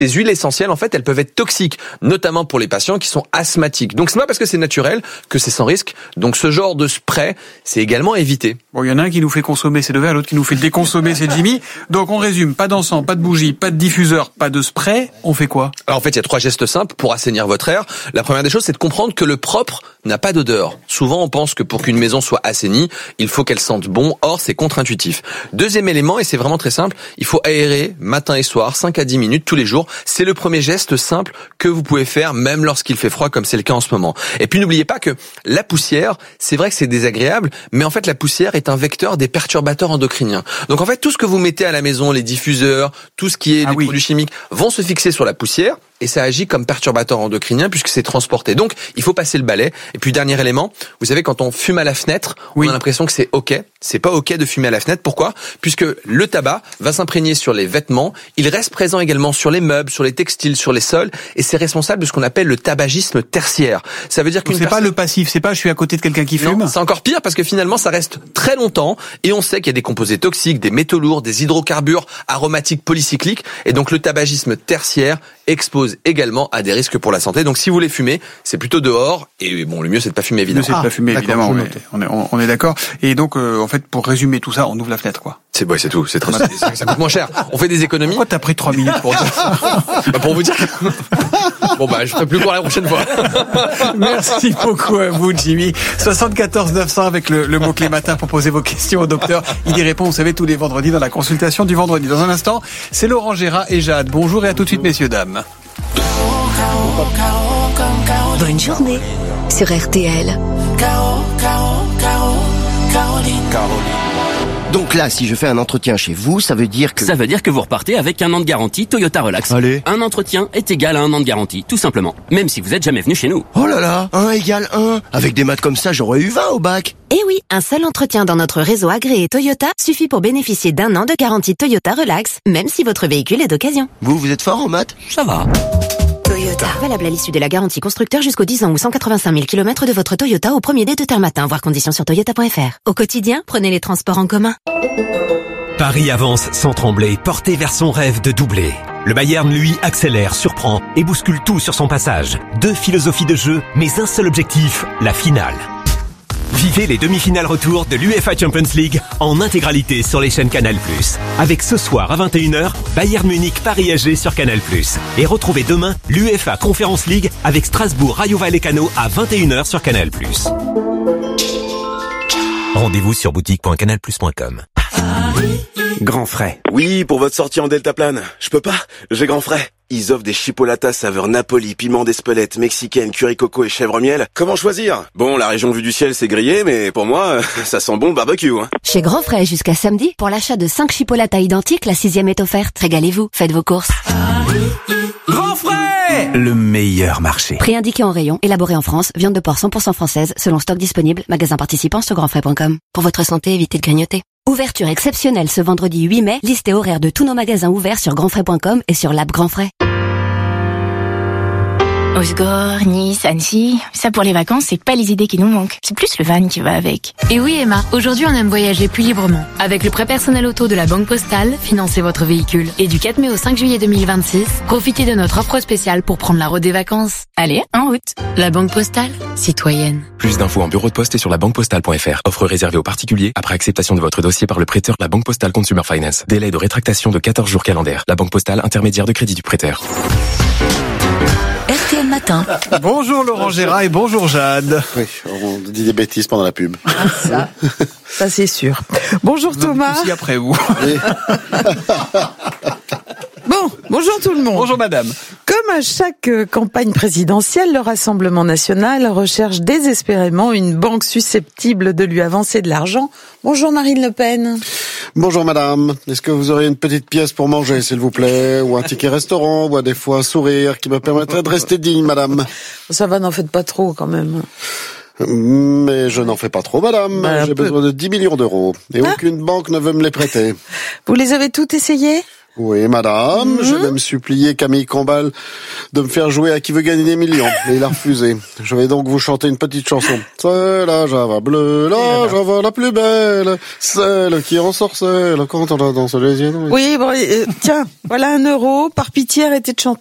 Les huiles essentielles, en fait, elles peuvent être toxiques, notamment pour les patients qui sont asthmatiques. Donc c'est pas parce que c'est naturel que c'est sans risque. Donc ce genre de spray, c'est également évité. Bon, il y en a un qui nous fait consommer ses deux verres, l'autre qui nous fait déconsommer ses Jimmy. Donc on résume, pas d'encens, pas de bougie, pas de diffuseur, pas de spray. On fait quoi? Alors en fait, il y a 3 gestes simples pour assainir votre air. La première des choses, c'est de comprendre que le propre n'a pas d'odeur. Souvent, on pense que pour qu'une maison soit assainie, il faut qu'elle sente bon. Or, c'est contre-intuitif. Deuxième élément, et c'est vraiment très simple, il faut aérer matin et soir, 5 à 10 minutes tous les jours. C'est le premier geste simple que vous pouvez faire, même lorsqu'il fait froid, comme c'est le cas en ce moment. Et puis, n'oubliez pas que la poussière, c'est vrai que c'est désagréable, mais en fait, la poussière est un vecteur des perturbateurs endocriniens. Donc, en fait, tout ce que vous mettez à la maison, les diffuseurs, tout ce qui est des produits chimiques, vont se fixer sur la poussière. Et ça agit comme perturbateur endocrinien puisque c'est transporté. Donc, il faut passer le balai. Et puis, dernier élément, vous savez, quand on fume à la fenêtre, on a l'impression que c'est OK. C'est pas OK de fumer à la fenêtre. Pourquoi? Puisque le tabac va s'imprégner sur les vêtements. Il reste présent également sur les meubles, sur les textiles, sur les sols. Et c'est responsable de ce qu'on appelle le tabagisme tertiaire. Ça veut dire qu'une pas le passif. C'est pas je suis à côté de quelqu'un qui fume. Non, c'est encore pire parce que finalement, ça reste très longtemps. Et on sait qu'il y a des composés toxiques, des métaux lourds, des hydrocarbures aromatiques polycycliques. Et donc, le tabagisme tertiaire expose également à des risques pour la santé. Donc si vous voulez fumer, c'est plutôt dehors. Et bon, le mieux c'est de pas fumer évidemment. C'est de pas fumer évidemment. On est d'accord. Et donc en fait, pour résumer tout ça, on ouvre la fenêtre quoi. C'est tout. C'est très, ça coûte moins cher. On fait des économies. Pourquoi t'as pris 3 minutes pour pour vous dire. Bon je ferai plus court la prochaine fois. Merci beaucoup à vous Jimmy. 74 900 avec le mot-clé matin pour poser vos questions au docteur. Il y répond, vous savez, tous les vendredis dans la consultation du vendredi. Dans un instant, c'est Laurent Gérard et Jade. Bonjour et à tout de suite messieurs dames. Bonne journée sur RTL. Donc là, si je fais un entretien chez vous, ça veut dire que... Ça veut dire que vous repartez avec 1 an de garantie Toyota Relax. Allez. Un entretien est égal à 1 an de garantie, tout simplement. Même si vous êtes jamais venu chez nous. Oh là là, 1 égale 1. Avec des maths comme ça, j'aurais eu 20 au bac. Eh oui, un seul entretien dans notre réseau agréé Toyota suffit pour bénéficier d'1 an de garantie Toyota Relax, même si votre véhicule est d'occasion. Vous êtes fort en maths? Ça va. Toyota. Valable à l'issue de la garantie constructeur jusqu'aux 10 ans ou 185 000 km de votre Toyota au premier dès 2 matin. Voir conditions sur toyota.fr. Au quotidien, prenez les transports en commun. Paris avance sans trembler, porté vers son rêve de doubler. Le Bayern, lui, accélère, surprend et bouscule tout sur son passage. 2 philosophies de jeu, mais un seul objectif, la finale. Vivez les demi-finales retour de l'UEFA Champions League en intégralité sur les chaînes Canal+. Avec ce soir à 21h, Bayern Munich Paris SG sur Canal+. Et retrouvez demain l'UEFA Conference League avec Strasbourg Rayo Vallecano à 21h sur Canal+. Rendez-vous sur boutique.canalplus.com. Grand Frais. Oui, pour votre sortie en deltaplane. Je peux pas, j'ai Grand Frais. Ils offrent des chipolatas saveur Napoli, piment d'Espelette, mexicaine, curry coco et chèvre miel. Comment choisir? Bon, la région vue du ciel c'est grillé, mais pour moi, ça sent bon le barbecue. Hein. Chez Grand Frais jusqu'à samedi, pour l'achat de 5 chipolatas identiques, la 6e est offerte. Régalez-vous, faites vos courses. Grand Frais, le meilleur marché. Prix indiqué en rayon, élaboré en France, viande de porc 100% française, selon stock disponible, magasin participant sur grandfrais.com. Pour votre santé, évitez de grignoter. Ouverture exceptionnelle ce vendredi 8 mai, liste et horaire de tous nos magasins ouverts sur grandfrais.com et sur l'app Grand Frais. Osgore, Nice, Annecy, ça pour les vacances, c'est pas les idées qui nous manquent. C'est plus le van qui va avec. Et oui Emma, aujourd'hui on aime voyager plus librement. Avec le prêt personnel auto de la Banque Postale, financez votre véhicule. Et du 4 mai au 5 juillet 2026, profitez de notre offre spéciale pour prendre la route des vacances. Allez, en route. La Banque Postale, citoyenne. Plus d'infos en bureau de poste et sur labanquepostale.fr. Offre réservée aux particuliers après acceptation de votre dossier par le prêteur La Banque Postale Consumer Finance. Délai de rétractation de 14 jours calendaires. La Banque Postale, intermédiaire de crédit du prêteur. RTL Matin. Bonjour Laurent Gérard et bonjour Jade. Oui, on dit des bêtises pendant la pub. Ça c'est sûr. Bonjour Thomas. Aussi après vous. Oui. Bon, bonjour tout le monde. Bonjour madame. Comme à chaque campagne présidentielle, le Rassemblement national recherche désespérément une banque susceptible de lui avancer de l'argent. Bonjour Marine Le Pen. Bonjour madame. Est-ce que vous auriez une petite pièce pour manger, s'il vous plaît, ou un ticket restaurant, ou des fois un sourire qui me permettrait de rester digne, madame? Ça va, n'en faites pas trop quand même. Mais je n'en fais pas trop, madame. J'ai besoin de 10 millions d'euros. Et aucune banque ne veut me les prêter. Vous les avez toutes essayées? Oui, madame. J'ai même supplié Camille Combal de me faire jouer à Qui veut gagner des millions. Mais il a refusé. Je vais donc vous chanter une petite chanson. C'est la Java bleue, la Java la plus belle, celle qui ensorcelle quand on la danse les yeux. Oui, bon, tiens, voilà 1 euro. Par pitié, arrêtez de chanter.